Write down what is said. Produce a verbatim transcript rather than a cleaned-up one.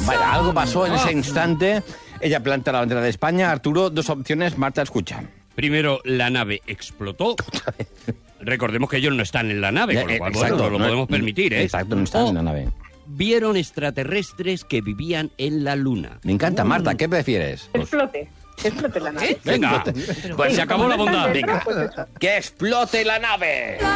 Vaya, algo pasó en ese instante. Ella planta la bandera de España. Arturo, dos opciones. Marta, escucha. Primero, la nave explotó. Recordemos que ellos no están en la nave, con lo cual Exacto, bueno, lo no- podemos permitir, ¿eh? Exacto, no están O en la nave. vieron extraterrestres que vivían en la Luna. Me encanta, Marta. ¿Qué prefieres? Que explote. Que explote la nave. Venga, pues se acabó la bondad. Dentro, Venga. pues eso. ¡Que explote la nave!